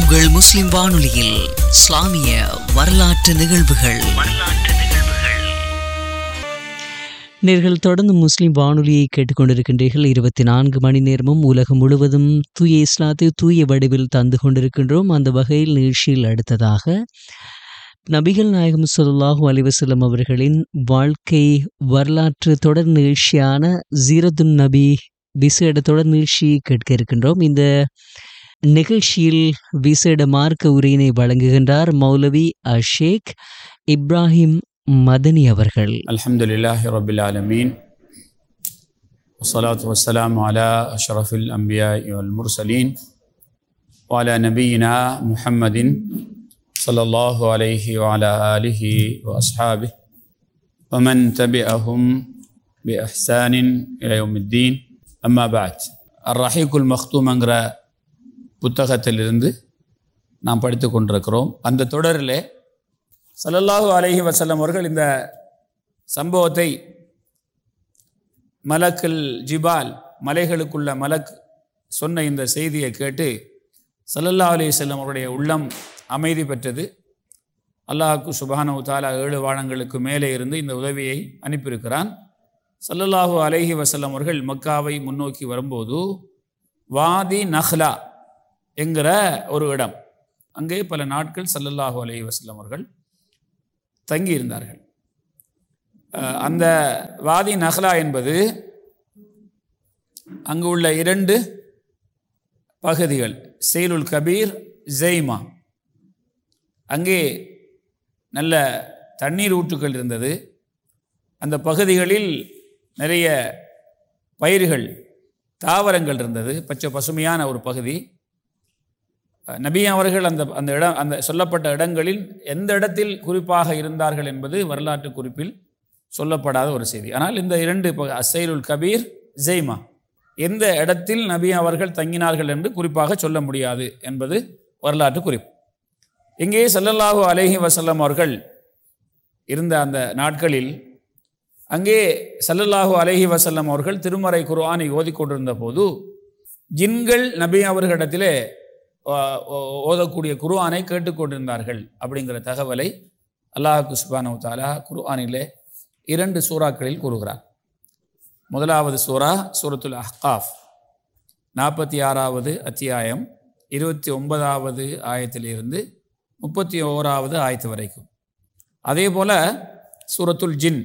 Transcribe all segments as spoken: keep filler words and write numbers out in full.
உங்கள் முஸ்லிம் வானொலியில் இஸ்லாமிய வரலாற்று நிகழ்வுகள். நேர்கள் தொடர்ந்து முஸ்லிம் வானொலியை கேட்டுக்கொண்டிருக்கின்றீர்கள். இருபத்தி நான்கு மணி நேரமும் உலகம் முழுவதும் தூய இஸ்லாத்தை தூய வடிவில் தந்து கொண்டிருக்கின்றோம். அந்த வகையில் நிகழ்ச்சியில் அடுத்ததாக நபிகள் நாயகம் ஸல்லல்லாஹு அலைஹி வஸல்லம் அவர்களின் வாழ்க்கை வரலாற்று தொடர் நிகழ்ச்சியான சீரத்துன் நபி விசேட தொடர் நிகழ்ச்சி கேட்க இருக்கின்றோம். இந்த நிகழ்ச்சியில் விசேட மார்க்க உரையினை வழங்குகின்றார் மௌலவி ஷேக் இப்ராஹிம் மதனி அவர்கள். அல்ஹம்துலில்லாஹி ரப்பில் ஆலமீன் வஸ்ஸலாத்து வஸ்ஸலாமு அலா அஷ்ரஃபில் அன்பியாஇ வல் முர்சலீன் வ அலா நபியினா முஹம்மதின் ஸல்லல்லாஹு அலைஹி வ அலா ஆலிஹி வ அஸ்ஹாபிஹி வ மன் தபிஅஹும் பி இஹ்சானின் இலா யௌமித்தீன். அம்மா பஅத். அர்-ரஹீகுல் மக்தூம்ங்கிற புத்தகத்திலிருந்து நாம் படித்து கொண்டிருக்கிறோம். அந்த தொடரில் ஸல்லல்லாஹு அலைஹி வஸல்லம் அவர்கள் இந்த சம்பவத்தை மலக்குல் ஜிபால் மலைகளுக்குள்ள மலக் சொன்ன இந்த செய்தியை கேட்டு ஸல்லல்லாஹு அலைஹி வஸல்லம் அவருடைய உள்ளம் அமைதி பெற்றது. அல்லாஹ்வுக்கு சுப்ஹானஹு வ தஆலா ஏழு வானங்களுக்கு மேலே இருந்து இந்த உதவியை அனுப்பியிருக்கிறான். ஸல்லல்லாஹு அலைஹி வஸல்லம் அவர்கள் மக்காவை முன்னோக்கி வரும்போது வாதி நஹ்லா என்கிற ஒரு இடம், அங்கே பல நாட்கள் ஸல்லல்லாஹு அலைஹி வஸல்லம் அவர்கள் தங்கியிருந்தார்கள். அந்த வாதி நஹ்லா என்பது அங்கு உள்ள இரண்டு பகுதிகள், சைலுல் கபீர், ஜெய்மா. அங்கே நல்ல தண்ணீர் ஊற்றுக்கள் இருந்தது. அந்த பகுதிகளில் நிறைய பயிர்கள், தாவரங்கள் இருந்தது. பச்சை பசுமையான ஒரு பகுதி. நபி அவர்கள் அந்த அந்த இடம் அந்த சொல்லப்பட்ட இடங்களில் எந்த இடத்தில் குறிப்பாக இருந்தார்கள் என்பது வரலாற்று குறிப்பில் சொல்லப்படாத ஒரு செய்தி. ஆனால் இந்த இரண்டு அஸ்ஸைலுல் கபீர், ஜெய்மா, எந்த இடத்தில் நபி அவர்கள் தங்கினார்கள் என்று குறிப்பாக சொல்ல முடியாது என்பது வரலாற்று குறிப்பு. இங்கே ஸல்லல்லாஹு அலைஹி வஸல்லம் அவர்கள் இருந்த அந்த நாட்களில் அங்கே ஸல்லல்லாஹு அலைஹி வஸல்லம் அவர்கள் திருமறை குர்ஆனை ஓதிக்கொண்டிருந்த போது ஜின்கள் நபி அவர்களிடத்திலே ஓதக்கூடிய குர்ஆனை கேட்டுக்கொண்டிருந்தார்கள் அப்படிங்கிற தகவலை அல்லாஹ் சுப்ஹானஹு வ தஆலா குர்ஆனிலே இரண்டு சூறாக்களில் கூறுகிறார். முதலாவது சூரா சூரத்துல் அஹ்காஃப், நாற்பத்தி ஆறாவது அத்தியாயம், இருபத்தி ஒன்பதாவது ஆயத்திலிருந்து முப்பத்தி ஓராவது ஆயத்து வரைக்கும். அதே போல சூரத்துல் ஜின்,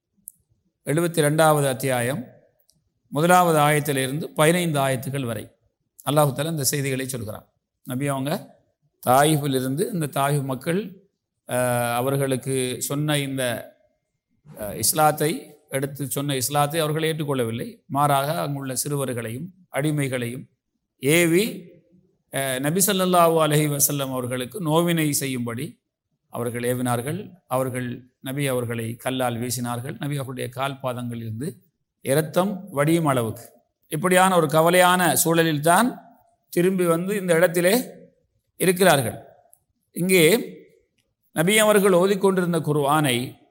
எழுபத்தி ரெண்டாவது அத்தியாயம், முதலாவது ஆயத்திலிருந்து பதினைந்து ஆயத்துக்கள் வரை அல்லாஹ் தஆலா இந்த செய்திகளை சொல்கிறான். நபி அவங்க தாயிஃபிலிருந்து இந்த தாயிஃப் மக்கள் அவர்களுக்கு சொன்ன இந்த இஸ்லாத்தை எடுத்து சொன்ன இஸ்லாத்தை அவர்கள் ஏற்றுக்கொள்ளவில்லை. மாறாக அங்குள்ள சிறுவர்களையும் அடிமைகளையும் ஏவி நபி ஸல்லல்லாஹு அலைஹி வஸல்லம் அவர்களுக்கு நோவினை செய்யும்படி அவர்கள் ஏவினார்கள். அவர்கள் நபி அவர்களை கல்லால் வீசினார்கள். நபி அவர்களுடைய கால் பாதங்களிலிருந்து இரத்தம் வடியும் அளவுக்கு. இப்படியான ஒரு கவலையான சூழலில்தான் திரும்பி வந்து இந்த இடத்திலே இருக்கிறார்கள். இங்கே நபி அவர்கள் ஓதிக்கொண்டிருந்த குர்ஆனை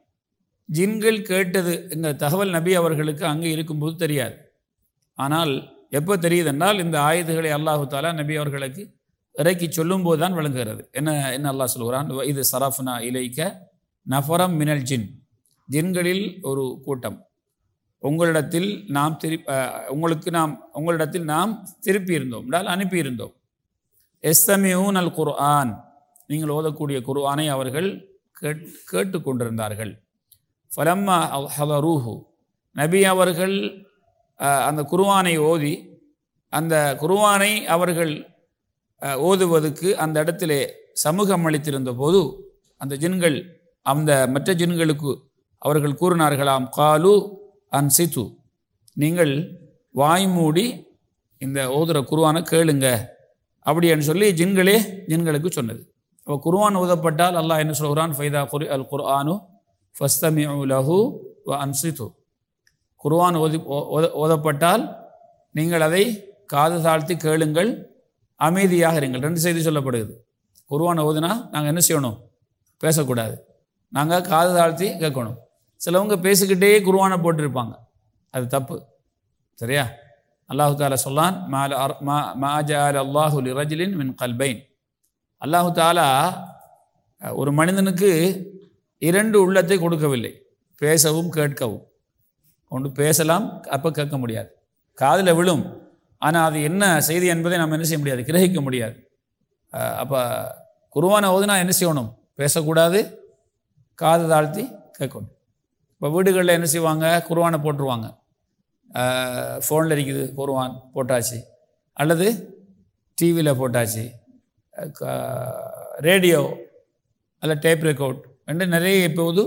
ஜின்கள் கேட்டது என்ற தகவல் நபி அவர்களுக்கு அங்கே இருக்கும்போது தெரியாது. ஆனால் எப்போ தெரியுது என்றால் இந்த ஆயத்துகளை அல்லாஹு தஆலா நபி அவர்களுக்கு இறக்கி சொல்லும்போது தான் விளங்குகிறது. என்ன என்ன அல்லாஹ் சொல்கிறான், இது சரஃப்னா இலைக்க நஃபரம் மினல் ஜின், ஜின்களில் ஒரு கூட்டம் உங்களிடத்தில் நாம் திரு உங்களுக்கு நாம் உங்களிடத்தில் நாம் திருப்பி இருந்தோம் என்றால் அனுப்பியிருந்தோம். எஸ்தமியூன் அல் குர்ஆன், நீங்கள் ஓதக்கூடிய குர்ஆனை அவர்கள் கேட் கேட்டு கொண்டிருந்தார்கள். ஃபலம்மா ஹதரூஹு, நபி அவர்கள் அந்த குர்ஆனை ஓதி அந்த குர்ஆனை அவர்கள் ஓதுவதற்கு அந்த இடத்திலே சமூகம் அளித்திருந்த போது அந்த ஜின்கள் அந்த மற்ற ஜின்களுக்கு அவர்கள் கூறினார்களாம், காலு அன்சித்து, நீங்கள் வாய் மூடி இந்த ஓதுற குர்ஆனை கேளுங்க அப்படின்னு சொல்லி ஜின்களே ஜின்களுக்கு சொன்னது. அப்போ குர்ஆன் ஓதப்பட்டால் அல்லாஹ் என்ன சொல்கிறான், ஃபைதா குரி அல் குர்ஆனு ஃபஸ்தமிஉ லஹு வ அன்சித்து, குர்ஆன் ஓதி ஓதப்பட்டால் நீங்கள் அதை காது தாழ்த்தி கேளுங்கள், அமைதியாக இருங்கள். ரெண்டு செய்தி சொல்லப்படுகிறது. குர்ஆன் ஓதுனா நாங்கள் என்ன செய்யணும், பேசக்கூடாது, நாங்கள் காது தாழ்த்தி கேட்கணும். சிலவங்க பேசிக்கிட்டே குர்ஆனை போட்டிருப்பாங்க, அது தப்பு. சரியா? அல்லாஹு தஆலா சொல்லான், மா ஜஅல அல்லாஹு லிரஜுலின் மின் கல்பைன், அல்லாஹு தாலா ஒரு மனிதனுக்கு இரண்டு உள்ளத்தை கொடுக்கவில்லை, பேசவும் கேட்கவும். ஒன்று பேசலாம், அப்போ கேட்க முடியாது, காதில் விழும், ஆனால் அது என்ன செய்தி என்பதை நம்ம என்ன செய்ய முடியாது, கிரகிக்க முடியாது. அப்போ குர்ஆனை ஓதுனா என்ன செய்யணும், பேசக்கூடாது, காது தாழ்த்தி கேட்கணும். இப்போ வீடுகளில் என்ன செய்வாங்க, குர்ஆனை போட்டுருவாங்க, ஃபோனில் இருக்குது குர்ஆன் போட்டாச்சு, அல்லது டிவியில் போட்டாச்சு, ரேடியோ அல்ல டேப் ரெக்கார்ட் என்று நிறைய இப்போது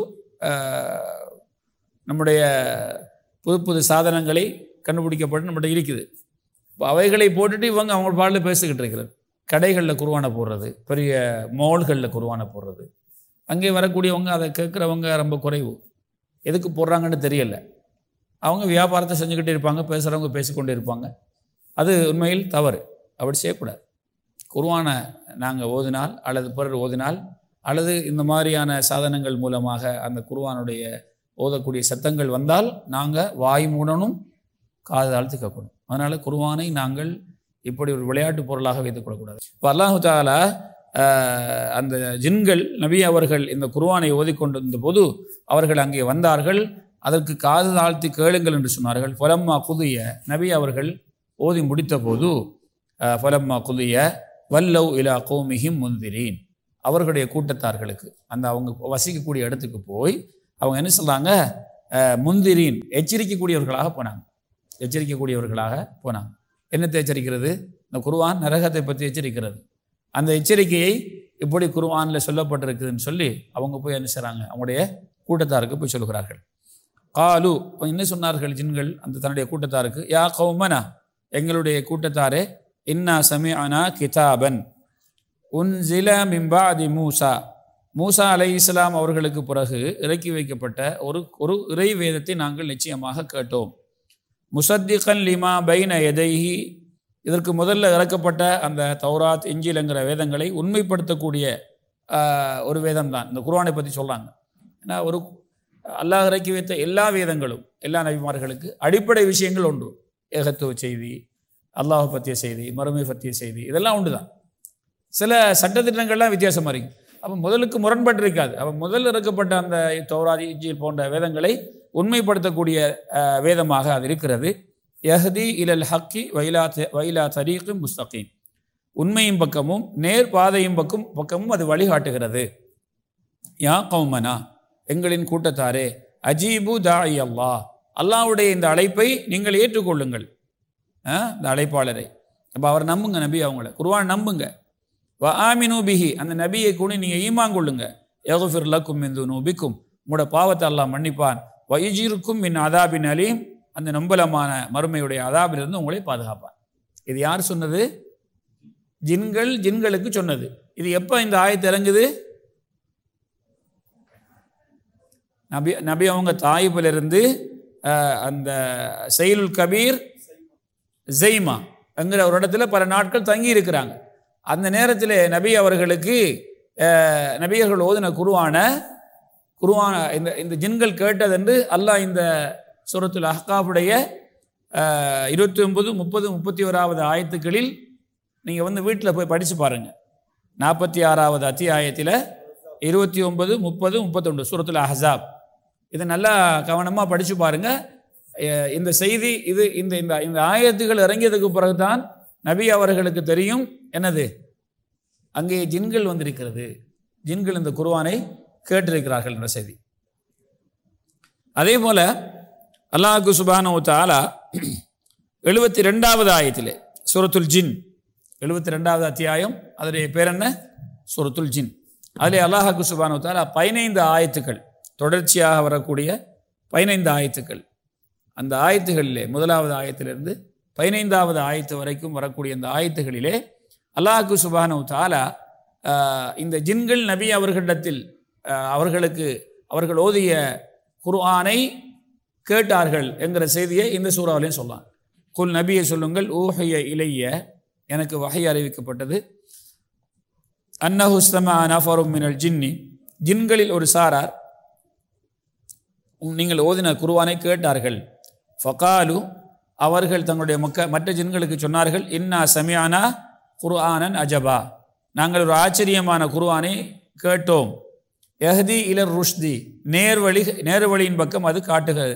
நம்முடைய புது புது சாதனங்களை கண்டுபிடிக்கப்பட்டு நம்மகிட்ட இருக்குது. இப்போ அவைகளை போட்டுட்டு இவங்க அவங்க பாடலில் பேசிக்கிட்டு இருக்கிறது. கடைகளில் குர்ஆனை போடுறது, பெரிய மால்களில் குர்ஆனை போடுறது, அங்கே வரக்கூடியவங்க அதை கேட்குறவங்க ரொம்ப குறைவு. எதுக்கு போடுறாங்கன்னு தெரியல. அவங்க வியாபாரத்தை செஞ்சுக்கிட்டே இருப்பாங்க, பேசுகிறவங்க பேசிக்கொண்டே இருப்பாங்க. அது உண்மையில் தவறு, அப்படி செய்யக்கூடாது. குர்ஆனை நாங்கள் ஓதினால் அல்லது பிறர் ஓதினால் அல்லது இந்த மாதிரியான சாதனங்கள் மூலமாக அந்த குர்ஆனுடைய ஓதக்கூடிய சத்தங்கள் வந்தால் நாங்கள் வாய் மூடணும், காது தாழ்த்தி கேட்கணும். அதனால் குர்ஆனை நாங்கள் இப்படி ஒரு விளையாட்டு பொருளாக வைத்துக்கொள்ளக்கூடாது. இப்போ அல்லாஹு தஆலா அந்த ஜின்கள் நபி அவர்கள் இந்த குர்ஆனை ஓதிக்கொண்டிருந்த போது அவர்கள் அங்கே வந்தார்கள், அதற்கு காது தாழ்த்தி கேளுங்கள் என்று சொன்னார்கள். ஃபலம்மா குதிய, நபி அவர்கள் ஓதி முடித்த போது ஃபலம்மா குதிய வல்லவ் இலா கௌமிஹிம் முந்திரீன், அவர்களுடைய கூட்டத்தார்களுக்கு அந்த அவங்க வசிக்கக்கூடிய இடத்துக்கு போய் அவங்க என்ன சொல்கிறாங்க, முந்திரீன் எச்சரிக்கக்கூடியவர்களாக போனாங்க. எச்சரிக்கக்கூடியவர்களாக போனாங்க. என்னத்தை எச்சரிக்கிறது, இந்த குர்ஆன் நரகத்தை பற்றி எச்சரிக்கிறது. அந்த எச்சரிக்கையை இப்படி குர்ஆனில் சொல்லப்பட்டிருக்குதுன்னு சொல்லி அவங்க போய் என்ன செய்கிறாங்க, அவங்களுடைய கூட்டத்தாருக்கு போய் சொல்கிறார்கள். காலு, என்ன சொன்னார்கள் ஜின்கள் அந்த தன்னுடைய கூட்டத்தாருக்கு, யா கௌமனா, எங்களுடைய கூட்டத்தாரே, இன்னா சமிஅனா கிதாபன் உன்சில மின் பஅதி மூசா, மூசா அலைஹிஸ்ஸலாம் அவர்களுக்கு பிறகு இறக்கி வைக்கப்பட்ட ஒரு ஒரு இறை வேதத்தை நாங்கள் நிச்சயமாக கேட்டோம். முசத்திகன் லிமா பைன எதைஹி, இதற்கு முதல்ல இறக்கப்பட்ட அந்த தௌராத் இஞ்சில் என்கிற வேதங்களை உண்மைப்படுத்தக்கூடிய ஒரு வேதம் தான் இந்த குர்ஆனை பற்றி சொல்கிறாங்க. ஏன்னா ஒரு அல்லாஹ் இறக்கி வைத்த எல்லா வேதங்களும் எல்லா நபிமார்களுக்கு அடிப்படை விஷயங்கள் உண்டு. ஏகத்துவ செய்தி, அல்லாஹ் பற்றிய செய்தி, மறுமை பற்றிய செய்தி, இதெல்லாம் உண்டு தான். சில சட்டத்திட்டங்கள்லாம் வித்தியாசமாக இருக்கும். அப்போ முதலுக்கு முரண்பட்டு இருக்காது. அப்போ முதல் இறக்கப்பட்ட அந்த தௌராத் இஞ்சில் போன்ற வேதங்களை உண்மைப்படுத்தக்கூடிய வேதமாக அது இருக்கிறது. யஹ்தி இலல் ஹக்கி வைலா வைலா தரீக்கு முஸ்தகீம், உண்மையும் பக்கமும் நேர் பாதையும் பக்கம் பக்கமும் அது வழிகாட்டுகிறது. யா கௌமனா, எங்களின் கூட்டத்தாரே, அஜீபு தாஇ அல்லாஹ், அல்லாஹ்வுடைய இந்த அழைப்பை நீங்கள் ஏற்றுக்கொள்ளுங்கள். இந்த அழைப்பாளரை அப்போ அவர் நம்புங்க, நபி அவங்கள குர்ஆன் நம்புங்க. வ ஆமினு பிஹி, அந்த நபியை கூட நீங்கள் ஈமான் கொள்ளுங்க. யக்ஃபிர் லக்கும் மின் துனூபிக்கும், உங்களோட பாவத்தை அல்லாஹ் மன்னிப்பான். வ யுஜிருக்கும் மின் அதாபின் அலீம், அந்த நம்பலமான மறுமையுடைய அதாபிலிருந்து உங்களை பாதுகாப்பான். இது யார் சொன்னது? ஜின்கள் ஜின்களுக்கு சொன்னது. இது எப்போ இந்த ஆயத்து இறங்குது? நபி நபி அவங்க தாயிபிலிருந்து அந்த சைலுல் கபீர் ஜெய்மா என்கிற ஒரு இடத்துல பல நாட்கள் தங்கி இருக்கிறாங்க. அந்த நேரத்தில் நபி அவர்களுக்கு நபியர்கள் ஓதின குர்ஆன குர்ஆன இந்த இந்த ஜின்கள் கேட்டதென்று அல்லாஹ் இந்த சூரத்துல் அஹ்காஃபுடைய இருபத்தி ஒன்பது முப்பது முப்பத்தி ஓராவது ஆயத்துக்களில் நீங்கள் வந்து வீட்டில் போய் படித்து பாருங்கள். நாற்பத்தி ஆறாவது அத்தியாயத்தில் இருபத்தி ஒன்பது முப்பது முப்பத்தொன்று சூரத்துல் அஹ்ஸாப், இதை நல்லா கவனமாக படித்து பாருங்கள். இந்த செய்தி இது இந்த இந்த இந்த ஆயத்துகள் இறங்கியதுக்கு பிறகுதான் நபி அவர்களுக்கு தெரியும் என்னது, அங்கே ஜின்கள் வந்திருக்கிறது, ஜின்கள் இந்த குர்ஆனை கேட்டிருக்கிறார்கள் என்ற செய்தி. அதே போல அல்லாஹ் சுப்ஹானஹு வ தஆலா எழுபத்தி ரெண்டாவது ஆயத்திலே சூரத்துல் ஜின், எழுபத்தி ரெண்டாவது அத்தியாயம், அதனுடைய பேர் என்ன? சூரத்துல் ஜின். அதிலே அல்லாஹ் சுப்ஹானஹு வ தஆலா பதினைந்து ஆயத்துக்கள் தொடர்ச்சியாக வரக்கூடிய பதினைந்து ஆயத்துக்கள், அந்த ஆயத்துகளிலே முதலாவது ஆயத்திலிருந்து பதினைந்தாவது ஆயத்து வரைக்கும் வரக்கூடிய அந்த ஆயத்துகளிலே அல்லாஹ் சுப்ஹானஹு வ தஆலா இந்த ஜின்கள் நபி அவர்களிடத்தில் அவர்களுக்கு அவர்கள் ஓதிய குர்ஆனை கேட்டார்கள் என்கிற செய்தியை இந்த சூறாவிலையும் சொல்லலாம். குல், நபியை சொல்லுங்கள், ஊஹிய இலைய, எனக்கு வஹி அறிவிக்கப்பட்டது, அன்னஹு ஸ்தமஅ நஃபரும் மினல் ஜின்னி, ஜின்களில் ஒரு சாரார் நீங்கள் ஓதின குர்ஆனை கேட்டார்கள். ஃபகாலு, அவர்கள் தங்களுடைய மக்க மற்ற ஜின்களுக்கு சொன்னார்கள், இன்னா சமிஅனா குர்ஆனன் அஜபா, நாங்கள் ஒரு ஆச்சரியமான குர்ஆனை கேட்டோம். யஹ்தி இலர் ருஷ்தி, நேர்வழி நேர்வழியின் பக்கம் அது காட்டுகிறது,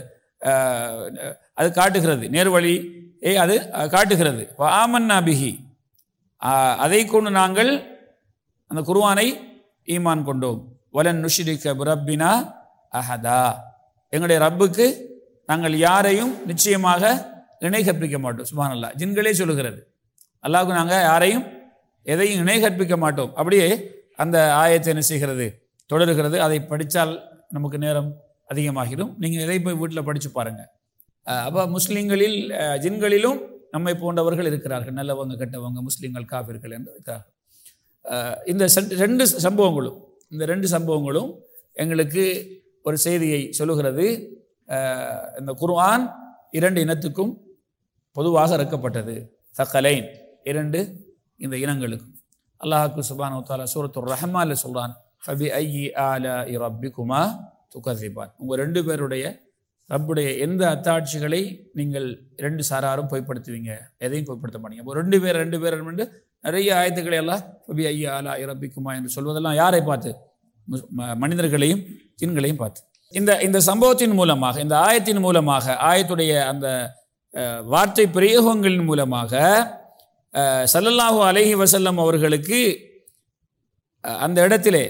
அது காட்டுகிறது நேர்வழி ஏ அது காட்டுகிறது. ஆமன்னா பிஹி, அதை கொண்டு நாங்கள் அந்த குர்ஆனை ஈமான் கொண்டோம். வலன் நுஷ்ரிக பிரப்பினா அஹதா, எங்களுடைய ரப்புக்கு நாங்கள் யாரையும் நிச்சயமாக இணை கற்பிக்க மாட்டோம். சுப்ஹானல்லாஹ், ஜின்களே சொல்லுகிறது அல்லாஹ்வுக்கு நாங்கள் யாரையும் எதையும் இணை கற்பிக்க மாட்டோம். அப்படியே அந்த ஆயத்தை என்ன செய்கிறது, தொடர்கிறது. அதை படித்தால் நமக்கு நேரம் அதிகமாகிடும். நீங்கள் எதை போய் வீட்டில் படித்து பாருங்கள். அப்போ முஸ்லீம்களில் ஜின்களிலும் நம்மை போன்றவர்கள் இருக்கிறார்கள், நல்லவங்க கெட்டவங்க, முஸ்லீம்கள் காஃபிர்கள் என்று இருக்கிறார்கள். இந்த ரெண்டு சம்பவங்களும் இந்த ரெண்டு சம்பவங்களும் எங்களுக்கு ஒரு செய்தியை சொல்லுகிறது. இந்த குர்ஆன் இரண்டு இனத்துக்கும் பொதுவாக இறக்கப்பட்டது. தக்கலைன், இரண்டு இந்த இனங்களுக்கும். அல்லாஹ் சுப்ஹானஹு வ தஆலா சூரத்துர் ரஹ்மான்ல சொல்றான், ஃபபி ஐயி ஆலாஇ ரப்பிக்குமா துகஸிபான், உங்கள் ரெண்டு பேருடைய ரப்புடைய எந்த அத்தாட்சிகளை நீங்கள் ரெண்டு சாராரும் பொய்ப்படுத்துவீங்க, எதையும் பொய்ப்படுத்த மாட்டீங்க. இப்போ ரெண்டு பேர் ரெண்டு பேர் என்று நிறைய ஆயத்துக்களை எல்லாம் ஃபபி ஐயி ஆலாஇ ரப்பிக்குமா என்று சொல்வதெல்லாம் யாரை பார்த்து? மனிதர்களையும் ஜின்களையும் பார்த்து. இந்த இந்த சம்பவத்தின் மூலமாக, இந்த ஆயத்தின் மூலமாக, ஆயத்துடைய அந்த வார்த்தை பிரயோகங்களின் மூலமாக ஸல்லல்லாஹு அலைஹி வஸல்லம் அவர்களுக்கு அந்த இடத்திலே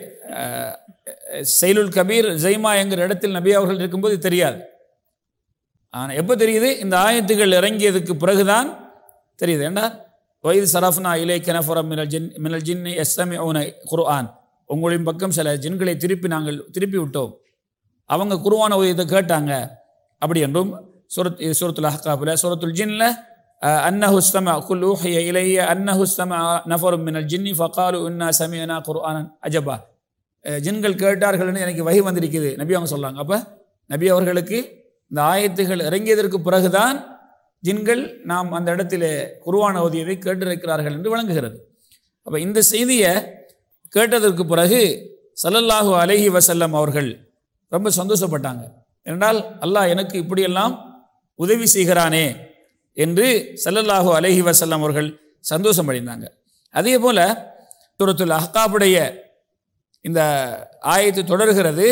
ஸைலுல் கபீர் ஸைமா என்கிற இடத்தில் நபி அவர்கள் இருக்கும்போது தெரியாது. ஆனால் எப்போ தெரியுது? இந்த ஆயத்துகள் இறங்கியதுக்கு பிறகுதான் தெரியுது. ஏண்டா வைது சரஃப்னா இலைக்க நஃபரம் மினல் ஜின் மினல் ஜின்னி யஸ்தமிஊன குர்ஆன், உங்களின் பக்கம் சில ஜின்களை திருப்பி நாங்கள் திருப்பி விட்டோம், அவங்க குர்ஆனை இதை கேட்டாங்க அப்படி என்றும். சூரத் சூரத்துல் அஹ்காஃபில் சூரத்துல் ஜின்ல அன்னஹு ஸ்தமஅ குல் ஊஹிய இலைய அன்னஹு ஸ்தமஅ நஃபரும் மினல் ஜின்னி ஃபகாலு இன்னா சமிஅனா குர்ஆனன் அஜபா, ஜின்கள் கேட்டார்கள்னு எனக்கு வஹி வந்திருக்குது நபி அவங்க சொல்கிறாங்க. அப்போ நபி அவர்களுக்கு இந்த ஆயத்துகள் இறங்கியதற்கு பிறகுதான் ஜின்கள் நாம் அந்த இடத்திலே குர்ஆன் ஓதியதை கேட்டிருக்கிறார்கள் என்று விளங்குகிறது. அப்போ இந்த செய்தியை கேட்டதற்கு பிறகு ஸல்லல்லாஹு அலைஹி வஸல்லம் அவர்கள் ரொம்ப சந்தோஷப்பட்டாங்க. என்றால் அல்லாஹ் எனக்கு இப்படியெல்லாம் உதவி செய்கிறானே என்று ஸல்லல்லாஹு அலைஹி வஸல்லம் அவர்கள் சந்தோஷம் அடைந்தாங்க. அதே போல சூரத்துல் அஹ்காஃபுடைய இந்த ஆயத்து தொடர்கிறது,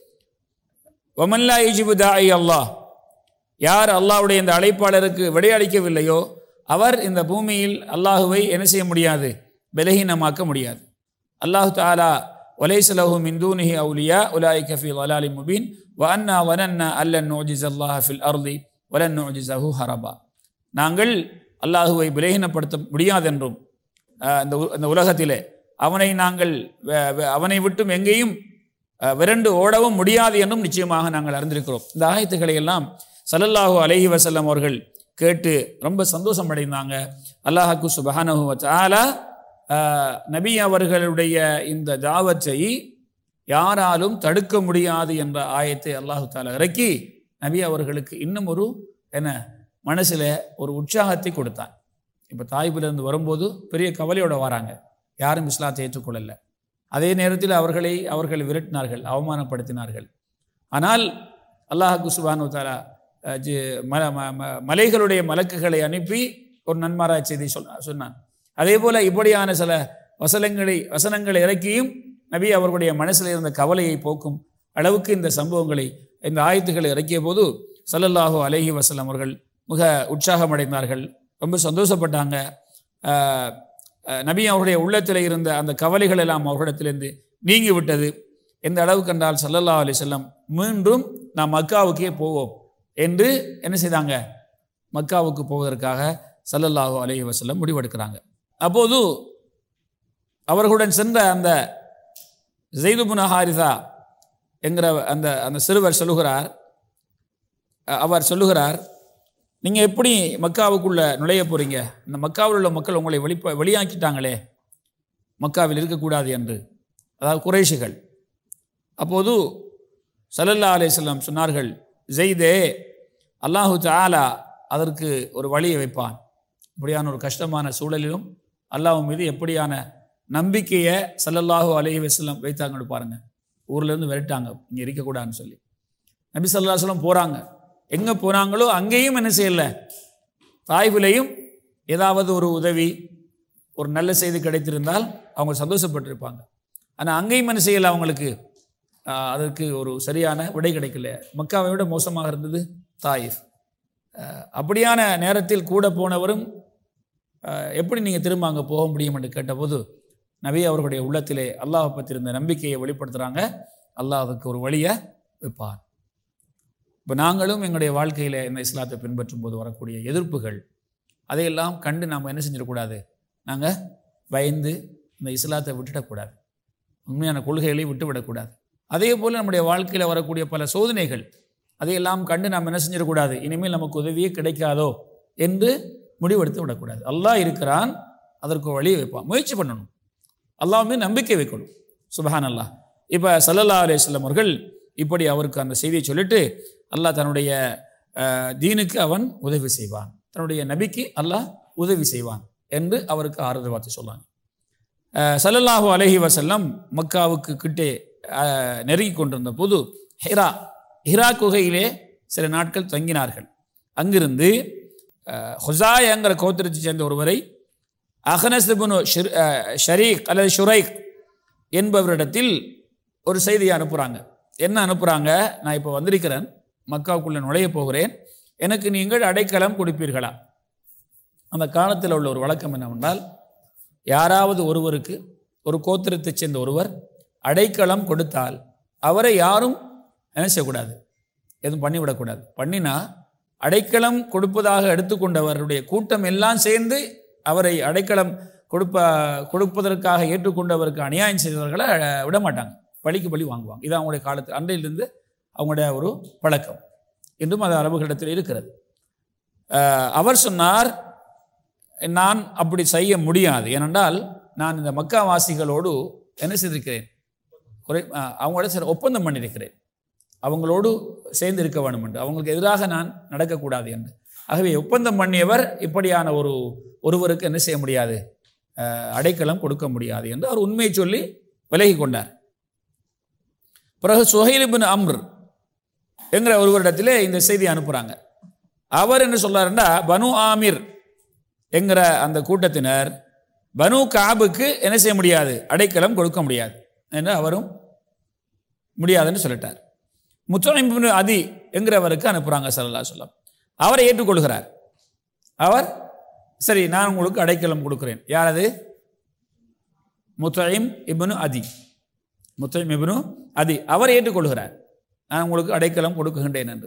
வமல்லா யுஜிபு தாஇ அல்லாஹ், யார் அல்லாஹ்வுடைய இந்த அழைப்பாளருக்கு விடையளிக்கவில்லையோ அவர் இந்த பூமியில் அல்லாஹுவை என்ன செய்ய முடியாது, பலகீனமாக்க முடியாது. அல்லாஹு தஆலா வலைஸ லஹு மின் தூனிஹி அவுலியா உலாயிக ஃபீ ضلالٍ முபீன் வ அன்னா வனன்னா அல்லன் நுஜிஸல்லாஹ ஃபில் அர்தி வலன் நுஜிஸஹு ஹரபா, நாங்கள் அல்லாஹுவை பலகீனப்படுத்த முடியாதென்றும் இந்த உலகத்திலே அவனை நாங்கள் அவனை விட்டும் எங்கேயும் விரண்டு ஓடவும் முடியாது என்றும் நிச்சயமாக நாங்கள் அறிந்திருக்கிறோம். இந்த ஆயத்துக்களை எல்லாம் ஸல்லல்லாஹு அலைஹி வஸல்லம் அவர்கள் கேட்டு ரொம்ப சந்தோஷம் அடைந்தாங்க. அல்லாஹ்க்கு சுப்ஹானஹு வ தஆலா நபி அவர்களுடைய இந்த தாவத்தை யாராலும் தடுக்க முடியாது என்ற ஆயத்தை அல்லாஹு தஆலா இறக்கி நபி அவர்களுக்கு இன்னும் ஒரு என்ன மனசில் ஒரு உற்சாகத்தை கொடுத்தான். இப்போ தாய்பிலிருந்து வரும்போது பெரிய கவலையோடு வராங்க, யாரும் இஸ்லாத்தை ஏற்றுக்கொள்ளலை. அதே நேரத்தில் அவர்களை அவர்கள் விரட்டினார்கள், அவமானப்படுத்தினார்கள். ஆனால் அல்லாஹ்க்கு சுப்ஹானஹு வ தஆலா மலைகளுடைய மலக்குகளை அனுப்பி ஒரு நன்மாராய் செய்தி சொன்ன சொன்னான் அதே போல இப்படியான சில வசனங்களை வசனங்களை இறக்கியும் நபி அவர்களுடைய மனசில் இருந்த கவலையை போக்கும் அளவுக்கு இந்த சம்பவங்களை, இந்த ஆயத்துக்களை இறக்கிய போது ஸல்லல்லாஹு அலைஹி வஸல்லம் அவர்கள் மிக உற்சாகம் அடைந்தார்கள், ரொம்ப சந்தோஷப்பட்டாங்க. நபி அவருடைய உள்ளத்தில் இருந்த அந்த கவலைகள் எல்லாம் அவர்களிடத்திலிருந்து நீங்கி விட்டது. எந்த அளவுக்கு என்றால் ஸல்லல்லாஹு அலைஹி வஸல்லம் மீண்டும் நாம் மக்காவுக்கே போவோம் என்று என்ன செய்தாங்க, மக்காவுக்கு போவதற்காக ஸல்லல்லாஹு அலைஹி வஸல்லம் முடிவெடுக்கிறாங்க. அப்போது அவர்களுடன் சென்ற அந்த ஸைத் இப்னு ஹாரிஸா என்கிற அந்த அந்த சிறுவர் சொல்லுகிறார் அவர் சொல்லுகிறார் நீங்கள் எப்படி மக்காவுக்குள்ளே நுழைய போகிறீங்க, இந்த மக்காவில் உள்ள மக்கள் உங்களை வெளிப்ப வெளியாக்கிட்டாங்களே மக்காவில் இருக்கக்கூடாது என்று, அதாவது குறைஷிகள். அப்போது ஸல்லல்லாஹு அலைஹி வஸல்லம் சொன்னார்கள், ஸைதே அல்லாஹு தஆலா அதற்கு ஒரு வழியை வைப்பான். இப்படியான ஒரு கஷ்டமான சூழலிலும் அல்லாஹ் மீது எப்படியான நம்பிக்கையை ஸல்லல்லாஹு அலைஹி வஸல்லம் வைத்தாங்கன்னு பாருங்கள். ஊர்லேருந்து விரட்டாங்க இங்கே இருக்கக்கூடாதுன்னு சொல்லி. நபி ஸல்லல்லாஹு அலைஹி வஸல்லம் போகிறாங்க, எங்கே போனாங்களோ அங்கேயும் என்ன செய்யலை, தாய்ஃபிலையும் ஏதாவது ஒரு உதவி ஒரு நல்ல செய்தி கிடைத்திருந்தால் அவங்க சந்தோஷப்பட்டிருப்பாங்க. ஆனால் அங்கேயும் என்ன செய்யலை, அவங்களுக்கு அதற்கு ஒரு சரியான விடை கிடைக்கல. மக்காவை விட மோசமாக இருந்தது தாயிஃப். அப்படியான நேரத்தில் கூட போனவரும் எப்படி நீங்கள் திரும்ப அங்கே போக முடியும் என்று கேட்டபோது நபி அவர்களுடைய உள்ளத்திலே அல்லாஹ் பற்றி இருந்த நம்பிக்கையை வெளிப்படுத்துகிறாங்க. அல்லாஹ் அதுக்கு ஒரு வழியை வைப்பார். இப்போ நாங்களும் எங்களுடைய வாழ்க்கையில் இந்த இஸ்லாத்தை பின்பற்றும் போது வரக்கூடிய எதிர்ப்புகள் அதையெல்லாம் கண்டு நாம் என்ன செஞ்சிடக்கூடாது, நாங்கள் பயந்து இந்த இஸ்லாத்தை விட்டுடக்கூடாது, உண்மையான கொள்கைகளை விட்டுவிடக்கூடாது. அதே போல் நம்முடைய வாழ்க்கையில் வரக்கூடிய பல சோதனைகள் அதையெல்லாம் கண்டு நாம் என்ன செஞ்சிடக்கூடாது, இனிமேல் நமக்கு உதவியே கிடைக்காதோ என்று முடிவெடுத்து விடக்கூடாது. அல்லாஹ் இருக்கிறான், அதற்கு வழியை வைப்பான், முயற்சி பண்ணணும், அல்லாஹ் மீது நம்பிக்கை வைக்கணும். சுபஹான் அல்லாஹ். இப்போ ஸல்லல்லாஹு அலைஹி வஸல்லம் அவர்கள் இப்படி அவருக்கு அந்த செய்தியை சொல்லிட்டு அல்லாஹ் தன்னுடைய தீனுக்கு அவன் உதவி செய்வான், தன்னுடைய நபிக்கு அல்லாஹ் உதவி செய்வான் என்று அவருக்கு ஆறுதல் வார்த்தை சொன்னாங்க. ஸல்லல்லாஹு அலைஹி வஸல்லம் மக்காவுக்கு கிட்டே நெருங்கி கொண்டிருந்த போது ஹிரா ஹிரா குகையிலே சில நாட்கள் தங்கினார்கள். அங்கிருந்து ஹுசாயங்கிற கோத்திரத்தை சேர்ந்த ஒருவரை அஹ்னஸ் இப்னு ஷரீக் அல்லது ஷுரைக் என்பவரிடத்தில் ஒரு செய்தியை அனுப்புகிறாங்க. என்ன அனுப்புகிறாங்க, நான் இப்போ வந்திருக்கிறேன், மக்காவுக்குள்ளே நுழைய போகிறேன், எனக்கு நீங்கள் அடைக்கலம் கொடுப்பீர்களா? அந்த காலத்தில் உள்ள ஒரு வழக்கம் என்னவென்றால், யாராவது ஒருவருக்கு ஒரு கோத்திரத்தைச் சேர்ந்த ஒருவர் அடைக்கலம் கொடுத்தால் அவரை யாரும் என்ன செய்யக்கூடாது, எதுவும் பண்ணிவிடக்கூடாது. பண்ணினா அடைக்கலம் கொடுப்பதாக எடுத்துக்கொண்டவருடைய கூட்டம் எல்லாம் சேர்ந்து அவரை அடைக்கலம் கொடுப்ப கொடுப்பதற்காக ஏற்றுக்கொண்டவருக்கு அநியாயம் செய்தவர்களை விடமாட்டாங்க, பழிக்கு பழி வாங்குவாங்க. இது அவங்களுடைய காலத்தில் அன்றையிலிருந்து அவங்களுடைய ஒரு பழக்கம், இன்றும் அது அரபுகளிடத்தில் இருக்கிறது. அவர் சொன்னார், நான் அப்படி செய்ய முடியாது, ஏனென்றால் நான் இந்த மக்காவாசிகளோடு என்ன செய்திருக்கிறேன், குறை அவங்களோட சில ஒப்பந்தம் பண்ணியிருக்கிறேன், அவங்களோடு சேர்ந்து இருக்க வேண்டும் என்று, அவங்களுக்கு எதிராக நான் நடக்கக்கூடாது என்று. ஆகவே ஒப்பந்தம் பண்ணியவர் இப்படியான ஒரு ஒருவருக்கு என்ன செய்ய முடியாது, அடைக்கலம் கொடுக்க முடியாது என்று அவர் உண்மையை சொல்லி விலகி கொண்டார். பிறகு சுஹைல் இப்னு அம்ர் என்கிற ஒருவரிடத்திலே இந்த செய்தி அனுப்புகிறாங்க. அவர் என்ன சொல்றாருன்னா, பனு ஆமிர் என்கிற அந்த கூட்டத்தினர் பனு காபுக்கு என்ன செய்ய முடியாது, அடைக்கலம் கொடுக்க முடியாது என்று அவரும் முடியாதுன்னு சொல்லிட்டார். முத்தஇம் இப்னு அதி என்கிறவருக்கு அனுப்புகிறாங்க ஸல்லல்லாஹு அலைஹி வஸல்லம். அவரை ஏற்றுக்கொள்கிறார். அவர் சரி, நான் உங்களுக்கு அடைக்கலம் கொடுக்கிறேன். யார் அது? முத்தஇம் இப்னு அதி. முத்தஇம் இப்னு அதி அவர் ஏற்றுக்கொள்கிறார், நான் உங்களுக்கு அடைக்கலம் கொடுக்குகின்றேன் என்று.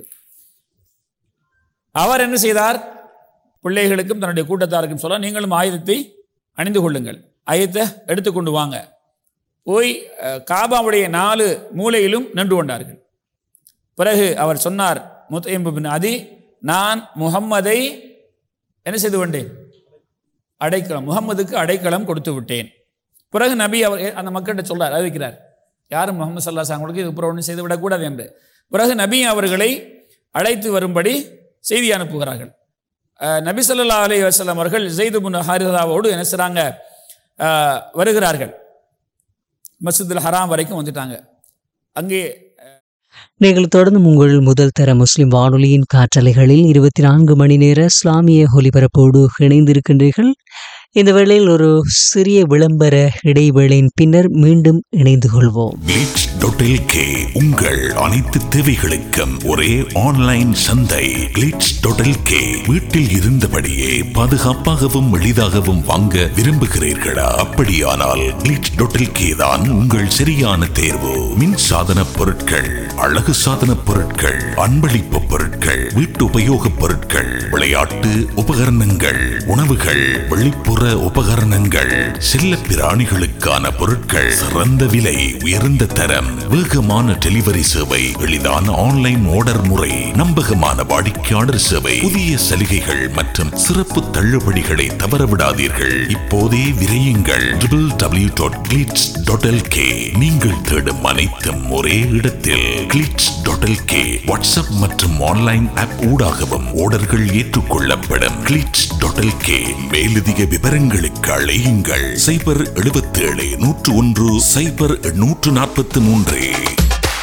அவர் என்ன செய்தார், பிள்ளைகளுக்கும் தன்னுடைய கூட்டத்தாருக்கும் சொல்ல, நீங்களும் ஆயுதத்தை அணிந்து கொள்ளுங்கள், ஆயுதத்தை எடுத்துக்கொண்டு வாங்க. போய் காபாவுடைய நாலு மூலையிலும் நின்று கொண்டார்கள். பிறகு அவர் சொன்னார், முத்தஇம் இப்னு அதி, நான் முஹம்மதை என்ன செய்து கொண்டேன், அடைக்கலம், முகம்மதுக்கு அடைக்கலம் கொடுத்து விட்டேன். பிறகு நபி அவர் அந்த மக்கள்கிட்ட சொல்றார், அறிவிக்கிறார், யாரும் முகமது ஸல்லல்லாஹு அலைஹி வஸல்லம் அவங்களுக்கு இது அப்புறம் ஒன்றும் செய்து விடக்கூடாது என்று. பிறகு நபி அவர்களை அழைத்து வரும்படி செய்தி அனுப்புகிறார்கள். நபி ஸல்லல்லாஹு அலைஹி வஸல்லம் அவர்கள் ஸைத் இப்னு ஹாரிஸாவோடு என்ன செய்றாங்க, வருகிறார்கள். மஸ்ஜிதுல் ஹராம் வரைக்கும் வந்துட்டாங்க. அங்கே நீங்கள் தொடர்ந்து உங்கள் முதல் தர முஸ்லிம் வானொலியின் காற்றலைகளில் இருபத்தி நான்கு மணி நேர இஸ்லாமிய ஒலிபரப்போடு இணைந்திருக்கின்றீர்கள். இந்த வேளையில் ஒரு சிறிய விளம்பர இடைவேளையின் பின்னர் மீண்டும் இணைந்து கொள்வோம். கிளிட்ஸ் டாட் எல் கே உங்கள் அனைத்து தேவைகளுக்கும் ஒரே ஆன்லைன் சந்தை. கிளிட்ஸ் டாட் எல் கே வீட்டில் இருந்தபடியே பாதுகாப்பாகவும் எளிதாகவும் வாங்க விரும்புகிறீர்களா? அப்படியானால் கிளிட்ஸ் டாட் எல் கே தான் உங்கள் சரியான தேர்வு. மின் சாதன பொருட்கள், அழகு சாதன பொருட்கள், அன்பளிப்பு பொருட்கள், வீட்டு உபயோக பொருட்கள், விளையாட்டு உபகரணங்கள், உணவுகள், வெளிப்புற உபகரணங்கள், செல்ல பிராணிகளுக்கான பொருட்கள், சிறந்த விலை, உயர்ந்த தரம், வேகமான டெலிவரி சேவை, எளிதான ஆன்லைன் ஆர்டர் முறை, நம்பகமான வாடிக்கையாளர் சேவை, புதிய சலுகைகள் மற்றும் சிறப்பு தள்ளுபடிகளை தவறவிடாதீர்கள். இப்போதே விரையுங்கள். W W W dot glitz dot L K. நீங்கள் தேடும் அனைத்தும் ஒரே இடத்தில். Glitz dot L K WhatsApp மற்றும் ஆன்லைன் ஆப் ஊடாகவும் ஆர்டர்கள் ஏற்றுக்கொள்ளப்படும். Glitz dot L K. மேலதிக விவரங்களுக்கு அழையுங்கள் சைபர் எழுபத்தி ஏழு நூற்று ஒன்று சைபர் நூற்று நாற்பத்தி மூன்று.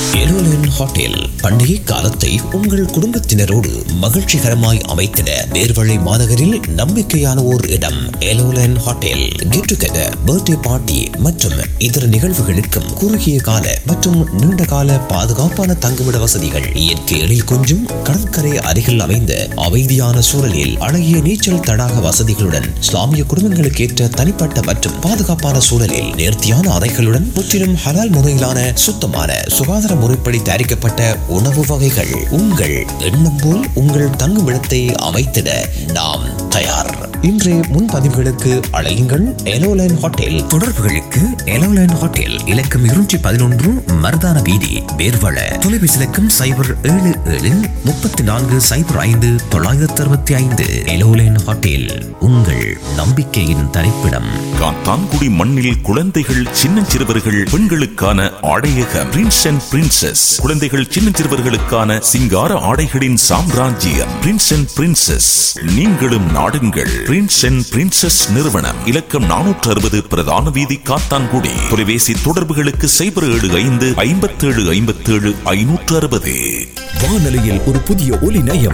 எலோலன் ஹோட்டல் பண்டிகை காலத்தை உங்கள் குடும்பத்தினரோடு மகிழ்ச்சிகரமாய் அமைத்திட நேர்வழி மாநகரில் நம்பிக்கையான ஓர் இடம். எலோலன் hotel get together, birthday party மற்றும் இதர நிகழ்வுகளுக்கும் குறுகிய கால மற்றும் நீண்ட கால பாதுகாப்பான தங்குமிட வசதிகள். இயற்கை எழில் கொஞ்சம் கடற்கரை அருகில் அமைந்த அமைதியான சூழலில் அழகிய நீச்சல் தடாக வசதிகளுடன் இஸ்லாமிய குடும்பங்களுக்கு ஏற்ற தனிப்பட்ட மற்றும் பாதுகாப்பான சூழலில் நேர்த்தியான அறைகளுடன் முற்றிலும் ஹலால் முறையிலான சுத்தமான சுகாதார முறைப்படி தயாரிக்கப்பட்ட உணவு வகைகள். உங்கள் எண்ணம் போல் உங்கள் தங்குமிடத்தை அமைத்திட நாம் தயார். இன்றைய முன்பதிவுகளுக்கு அழையுங்கள் எலோலைன் ஹோட்டல். தொடர்புகளுக்கு எலோலைன் ஹோட்டல் இலக்கம் இருநூற்றி பதினொன்று மருதான வீதி, பேர்வள. தொலைபேசி இலக்கம் சைபர் ஏழு ஏழு முப்பத்தி நான்கு சைபர் ஐந்து தொள்ளாயிரத்தி அறுபத்தி ஐந்து. எலோலைன் ஹோட்டல், உங்கள் நம்பிக்கையின் தரிப்பிடம். காத்தான்குடி மண்ணில் குழந்தைகள், சின்னஞ்சிறுவர்கள், பெண்களுக்கான ஆடையக பிரின்ஸ் அண்ட் பிரின்சஸ். குழந்தைகள், சின்னஞ்சிறுவர்களுக்கான சிங்கார ஆடைகளின் சாம்ராஜ்யம் பிரின்ஸ் அண்ட் பிரின்சஸ். நீங்களும் நாடுங்கள் பிரின்ஸ் அண்ட் பிரின்சஸ் நிறுவனம். இலக்கம் நானூற்று அறுபது பிரதான வீதி, காத்தான்குடி. தொலைபேசி தொடர்புகளுக்கு சைபர் ஏழு ஐந்து ஐம்பத்தி ஏழு ஐம்பத்தி ஏழு ஐநூற்று அறுபது. வானொலியில் ஒரு புதிய ஒலி நயம்,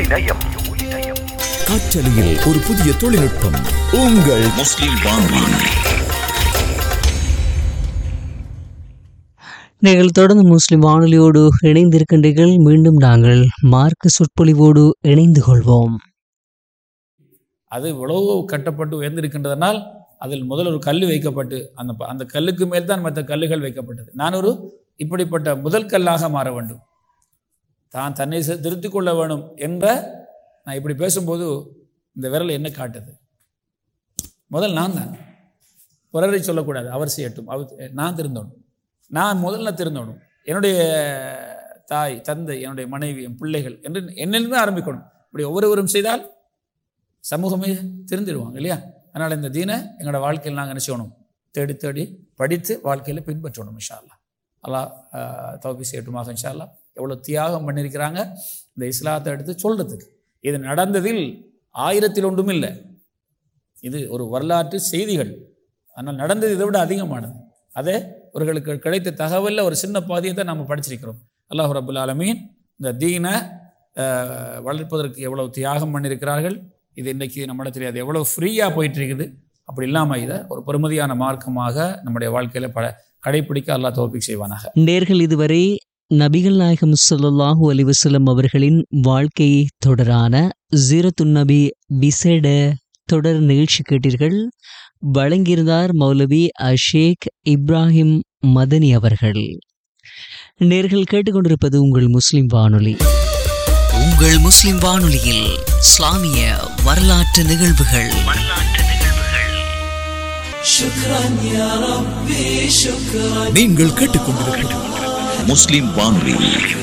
காற்றலையில் ஒரு புதிய தொழில்நுட்பம். உங்கள் முஸ்லிம் வானொலி. நீங்கள் தொடர்ந்து முஸ்லிம் வானொலியோடு இணைந்திருக்கின்றீர்கள். மீண்டும் நாங்கள் மார்க்க சொற்பொழிவோடு இணைந்து கொள்வோம். அது இவ்வளவு கட்டப்பட்டு உயர்ந்திருக்கின்றதனால் அதில் முதல் ஒரு கல் வைக்கப்பட்டு அந்த அந்த கல்லுக்கு மேல் தான் மற்ற கல்லுகள் வைக்கப்பட்டது. நான் ஒரு இப்படிப்பட்ட முதல் கல்லாக மாற வேண்டும், தான் தன்னை திருத்திக் கொள்ள வேணும் என்ற நான் இப்படி பேசும்போது இந்த விரல் என்ன காட்டுது? முதல் நான் தான், பிறரை சொல்லக்கூடாது. அவர் செய்யட்டும், அவர் நான் திருந்தணும், நான் முதல்ல திருந்தணும். என்னுடைய தாய், தந்தை, என்னுடைய மனைவி, என் பிள்ளைகள் என்று என்னிலிருந்து ஆரம்பிக்கணும். இப்படி ஒவ்வொருவரும் செய்தால் சமூகமே திருந்திடுவாங்க இல்லையா? அதனால் இந்த தீனை எங்களோட வாழ்க்கையில் நாங்கள் என்ன செய்யணும்? தேடி தேடி படித்து வாழ்க்கையில் பின்பற்றணும். இன்ஷா அல்லாஹ். அல்லாஹ் தௌஃபீக் செய்யட்டுமாக இன்ஷா அல்லாஹ். எவ்வளோ தியாகம் பண்ணியிருக்கிறாங்க இந்த இஸ்லாத்தை எடுத்து சொல்கிறதுக்கு. இது நடந்ததில் ஆயிரத்தில் ஒன்றும் இல்லை, இது ஒரு வரலாற்று செய்திகள். ஆனால் நடந்தது இதை விட அதிகமானது. அதே அவர்களுக்கு கிடைத்த தகவலில் ஒரு சின்ன பாதியை தான் நாம் படிச்சிருக்கிறோம். அல்லாஹ் ரப்புல் ஆலமீன் இந்த தீனை வளர்ப்பதற்கு எவ்வளவு தியாகம் பண்ணியிருக்கிறார்கள். இது இன்றைக்கி நம்மள தெரியாது எவ்வளோ ஃப்ரீயாக போயிட்டு இருக்குது. அப்படி இல்லாமல் இதை ஒரு பெருமதியான மார்க்கமாக நம்முடைய வாழ்க்கையில் பல கடைப்பிடிக்க அல்லாஹ் தௌஃபீக் செய்வானாக. நேர்கள் இதுவரை நபிகள் நாயகம் ஸல்லல்லாஹு அலைஹி வஸல்லம் அவர்களின் வாழ்க்கை தொடரான சீரத்துன் நபி விசேட தொடர் நிகழ்ச்சி கேட்டீர்கள். வழங்கியிருந்தார் மௌலவி அஷேக் இப்ராஹிம் மதனி அவர்கள். நேர்கள் கேட்டுக்கொண்டிருப்பது உங்கள் முஸ்லிம் வானொலி. உங்கள் முஸ்லிம் வானொலியில் இஸ்லாமிய வரலாற்று நிகழ்வுகள். நீங்கள் கேட்டுக்கொண்டிருப்பது முஸ்லிம் வானொலி.